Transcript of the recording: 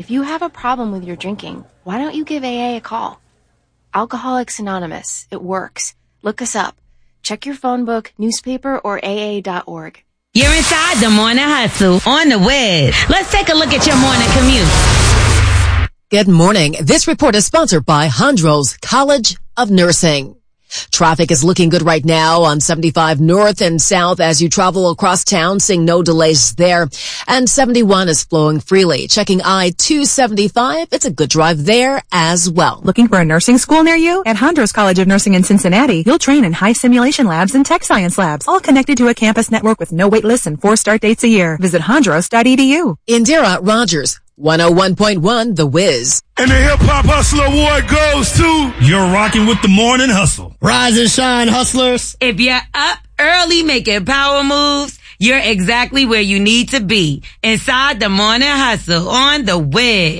If you have a problem with your drinking, why don't you give AA a call? Alcoholics Anonymous. It works. Look us up. Check your phone book, newspaper, or AA.org. You're inside the Morning Hustle on the web. Let's take a look at your morning commute. Good morning. This report is sponsored by Hondros College of Nursing. Traffic is looking good right now on 75 north and south as you travel across town, seeing no delays there. And 71 is flowing freely. Checking I-275, it's a good drive there as well. Looking for a nursing school near you? At Hondros College of Nursing in Cincinnati, you'll train in high simulation labs and tech science labs, all connected to a campus network with no wait lists and 4 start dates a year. Visit hondros.edu. Indira Rogers, 101.1 The Wiz. And the Hip Hop Hustler Award goes to... You're rocking with the Morning Hustle. Rise and shine, hustlers. If you're up early making power moves, you're exactly where you need to be. Inside the Morning Hustle on the web.